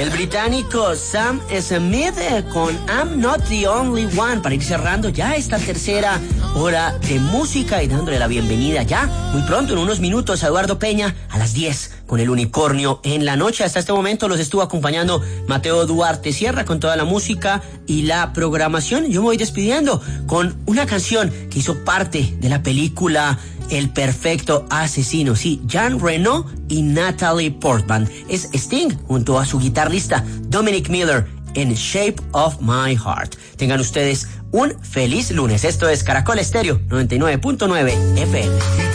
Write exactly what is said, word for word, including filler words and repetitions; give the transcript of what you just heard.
El británico Sam Smith eh, con I'm Not the Only One, para ir cerrando ya esta tercera hora de música y dándole la bienvenida ya muy pronto, en unos minutos, a Eduardo Peña a las diez con El Unicornio en la noche. Hasta este momento los estuvo acompañando Mateo Duarte Sierra con toda la música y la programación. Yo me voy despidiendo con una canción que hizo parte de la película El Perfecto Asesino. Sí, Jean Reno y Natalie Portman. Es Sting junto a su guitarrista Dominic Miller en Shape of My Heart. Tengan ustedes un feliz lunes. Esto es Caracol Estéreo noventa y nueve punto nueve F M.